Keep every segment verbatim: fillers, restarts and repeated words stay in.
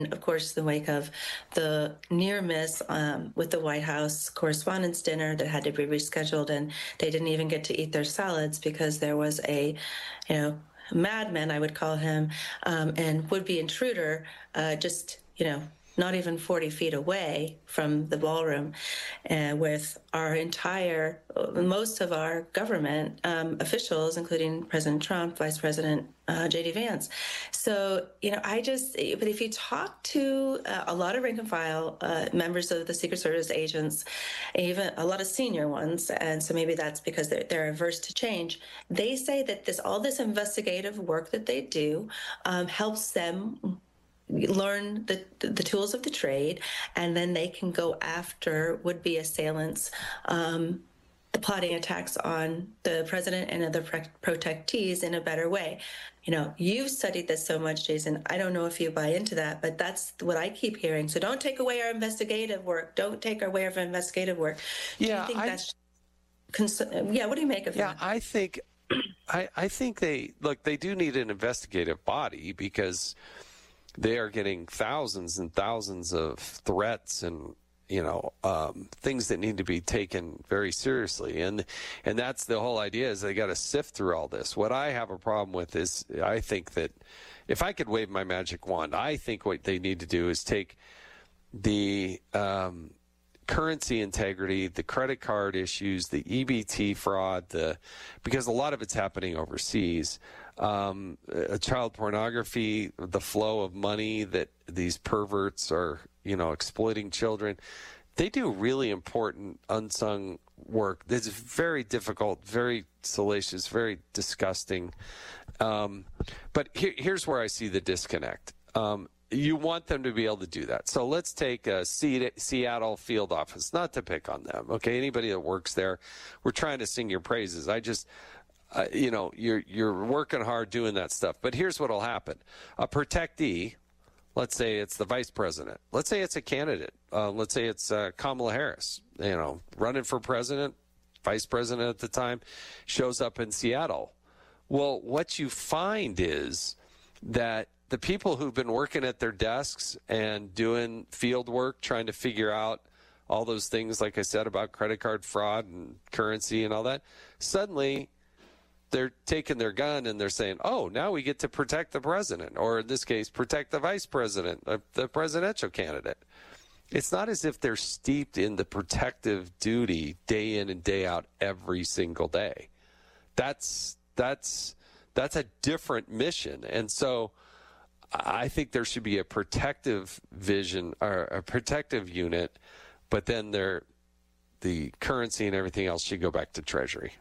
of course, in the wake of the near miss um, with the White House Correspondents' Dinner that had to be rescheduled, and they didn't even get to eat their salads because there was a, you know, madman, I would call him, um, and would-be intruder, uh, just, you know, not even forty feet away from the ballroom, uh, with our entire, most of our government um, officials, including President Trump, Vice President uh, J D Vance. So, you know, I just, but if you talk to uh, a lot of rank and file uh, members of the Secret Service agents, even a lot of senior ones, and so maybe that's because they're, they're averse to change, they say that this, all this investigative work that they do um, helps them learn the, the tools of the trade, and then they can go after would-be assailants, um, the plotting attacks on the president and other protectees in a better way. You know, you've studied this so much, Jason. I don't know if you buy into that, but that's what I keep hearing. So don't take away our investigative work. Don't take away our investigative work. Do yeah, you think I, that's... Cons- yeah, what do you make of yeah, that? Yeah, I think, I, I think they, look, they do need an investigative body because they are getting thousands and thousands of threats and, you know, um, things that need to be taken very seriously. And and that's the whole idea, is they got to sift through all this. What I have a problem with is, I think that if I could wave my magic wand, I think what they need to do is take the um, currency integrity, the credit card issues, the E B T fraud, the because a lot of it's happening overseas. Um, uh, child pornography, the flow of money that these perverts are, you know, exploiting children. They do really important unsung work. It's very difficult, very salacious, very disgusting. Um, but here, here's where I see the disconnect. Um, you want them to be able to do that. So let's take a Seattle field office, not to pick on them. Okay, anybody that works there, we're trying to sing your praises. I just... Uh, you know, you're you're working hard doing that stuff. But here's what will happen. A protectee, let's say it's the vice president. Let's say it's a candidate. Uh, let's say it's uh, Kamala Harris, you know, running for president, vice president at the time, shows up in Seattle. Well, what you find is that the people who've been working at their desks and doing field work, trying to figure out all those things, like I said, about credit card fraud and currency and all that, suddenly they're taking their gun and they're saying, oh, now we get to protect the president, or in this case, protect the vice president, the presidential candidate. It's not as if they're steeped in the protective duty day in and day out every single day. That's that's that's a different mission. And so I think there should be a protective vision or a protective unit, but then there, the currency and everything else should go back to Treasury.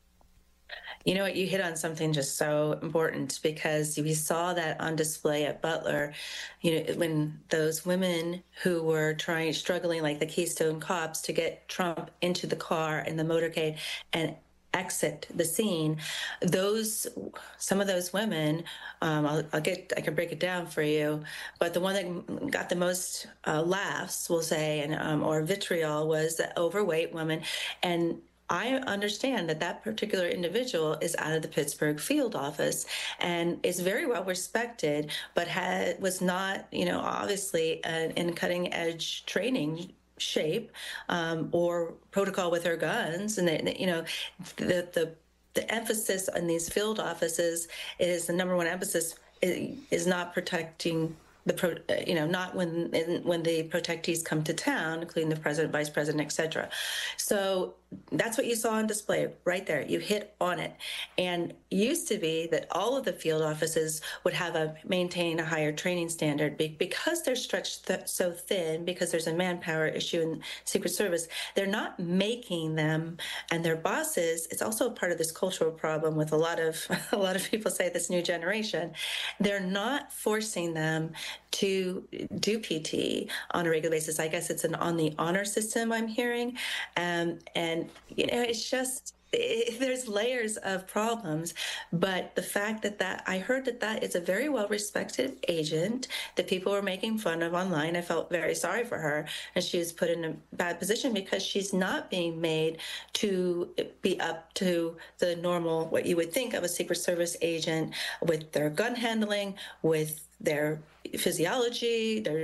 You know what, you hit on something just so important, because we saw that on display at Butler, you know, when those women who were trying, struggling like the Keystone Cops to get Trump into the car in the motorcade and exit the scene, those, some of those women, um, I'll, I'll get, I can break it down for you, but the one that got the most uh, laughs, we'll say, and um, or vitriol, was the overweight woman. And I understand that that particular individual is out of the Pittsburgh field office and is very well respected, but had, was not, you know, obviously uh, in cutting edge training shape um, or protocol with her guns. And, they, you know, the, the, the emphasis on these field offices is, the number one emphasis is, is not protecting the pro, you know, not when when the protectees come to town, including the president, vice president, et cetera. So that's what you saw on display right there. You hit on it. And used to be that all of the field offices would have a maintain a higher training standard because they're stretched th- so thin, because there's a manpower issue in Secret Service. They're not making them, and their bosses. It's also part of this cultural problem with a lot of a lot of people say this new generation. They're not forcing them to do P T on a regular basis. I guess it's an on the honor system I'm hearing. Um, and, you know, it's just, it, there's layers of problems. But the fact that that, I heard that that is a very well-respected agent that people were making fun of online. I felt very sorry for her. And she was put in a bad position because she's not being made to be up to the normal, what you would think of a Secret Service agent, with their gun handling, with their physiology, their